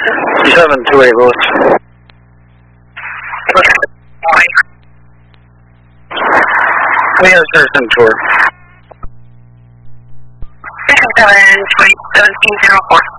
728 Lewis. We have a citizen tour. 71704.